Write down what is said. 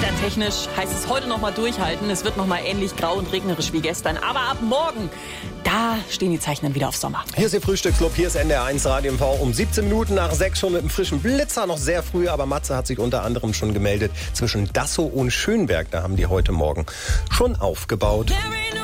Wettertechnisch heißt es heute noch mal durchhalten. Es wird noch mal ähnlich grau und regnerisch wie gestern. Aber ab morgen, da stehen die Zeichen dann wieder auf Sommer. Hier ist Ihr Frühstücksclub, hier ist NDR1 Radio MV um 17 Minuten nach 6 schon mit einem frischen Blitzer. Noch sehr früh, aber Matze hat sich unter anderem schon gemeldet zwischen Dassow und Schönberg. Da haben die heute Morgen schon aufgebaut. There ain't no